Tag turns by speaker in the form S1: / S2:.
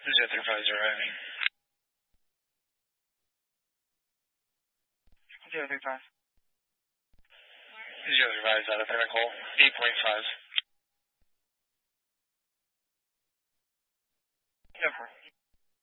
S1: Jet 35 is arriving. Jet 35. Jet 35 is out of technical 8.5.